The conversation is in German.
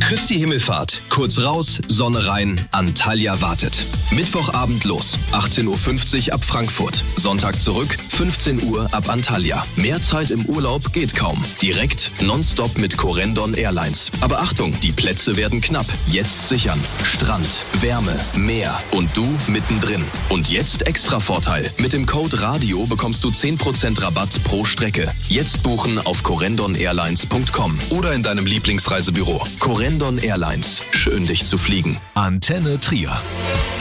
Christi Himmelfahrt. Kurz raus, Sonne rein, Antalya wartet. Mittwochabend los, 18:50 Uhr ab Frankfurt. Sonntag zurück, 15 Uhr ab Antalya. Mehr Zeit im Urlaub geht kaum. Direkt, nonstop mit Corendon Airlines. Aber Achtung, die Plätze werden knapp. Jetzt sichern. Strand, Wärme, Meer und du mittendrin. Und jetzt extra Vorteil. Mit dem Code RADIO bekommst du 10% Rabatt pro Strecke. Jetzt buchen auf corendon-airlines.com oder in deinem Lieblingsreisebüro. Corendon Airlines. Schön, dich zu fliegen. Antenne Trier.